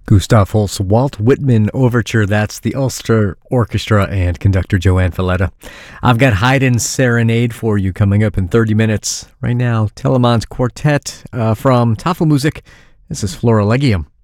Gustav Holst's Walt Whitman Overture. That's the Ulster Orchestra and conductor Joanne Falletta. I've got Haydn's Serenade for you coming up in 30 minutes. Right now, Telemann's Quartet from Tafelmusik. This is Florilegium.